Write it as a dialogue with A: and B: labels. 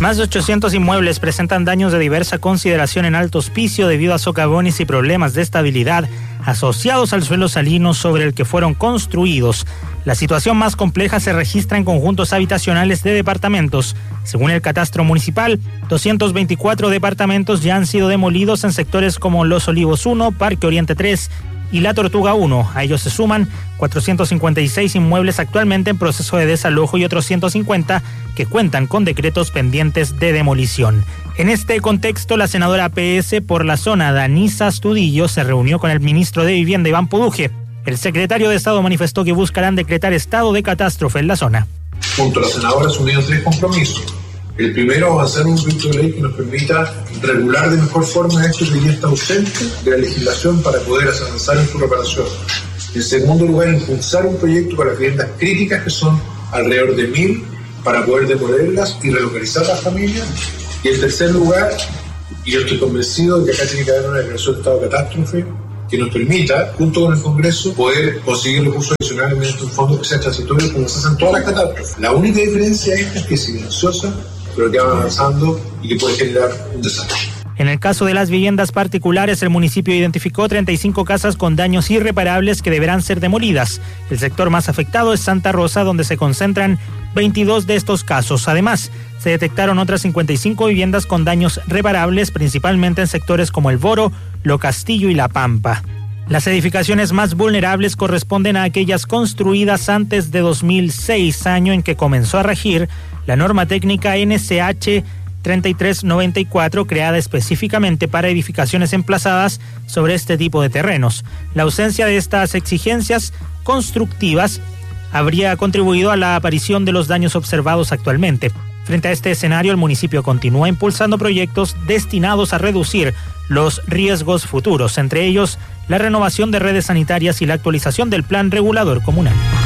A: Más de 800 inmuebles presentan daños de diversa consideración en Alto Hospicio debido a socavones y problemas de estabilidad asociados al suelo salino sobre el que fueron construidos. La situación más compleja se registra en conjuntos habitacionales de departamentos. Según el catastro municipal, 224 departamentos ya han sido demolidos en sectores como Los Olivos 1, Parque Oriente 3 y La Tortuga 1. A ellos se suman 456 inmuebles actualmente en proceso de desalojo y otros 150 que cuentan con decretos pendientes de demolición. En este contexto, la senadora PS por la zona, Danisa Astudillo, se reunió con el ministro de Vivienda, Iván Poduje. El secretario de Estado manifestó que buscarán decretar estado de catástrofe en la zona.
B: Junto a la senadora asumieron 3 compromisos. El primero, avanzar un proyecto de ley que nos permita regular de mejor forma esto que ya está ausente de la legislación para poder avanzar en su reparación. En segundo lugar, impulsar un proyecto para las viviendas críticas, que son alrededor de 1.000, para poder demolerlas y relocalizar las familias. Y en tercer lugar, y yo estoy convencido de que acá tiene que haber una declaración de estado de catástrofe que nos permita, junto con el Congreso, poder conseguir recursos adicionales mediante un fondo que sea transitorio, como se hacen todas las catástrofes. La única diferencia es que es silenciosa, pero que va avanzando y que puede generar un desastre.
A: En el caso de las viviendas particulares, el municipio identificó 35 casas con daños irreparables que deberán ser demolidas. El sector más afectado es Santa Rosa, donde se concentran 22 de estos casos. Además, se detectaron otras 55 viviendas con daños reparables, principalmente en sectores como El Boro, Lo Castillo y La Pampa. Las edificaciones más vulnerables corresponden a aquellas construidas antes de 2006, año en que comenzó a regir la norma técnica NCH 3394, creada específicamente para edificaciones emplazadas sobre este tipo de terrenos. La ausencia de estas exigencias constructivas habría contribuido a la aparición de los daños observados actualmente. Frente a este escenario, el municipio continúa impulsando proyectos destinados a reducir los riesgos futuros, entre ellos la renovación de redes sanitarias y la actualización del plan regulador comunal.